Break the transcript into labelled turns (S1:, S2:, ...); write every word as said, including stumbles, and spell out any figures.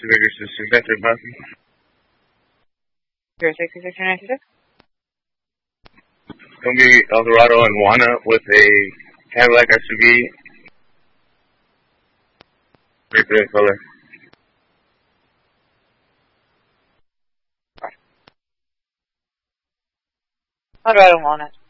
S1: Victor six Victor Boston.
S2: zero six six nine six.
S1: It's going to be Eldorado and Juana with a Cadillac S U V. Right there, color.
S2: Eldorado and Walnut.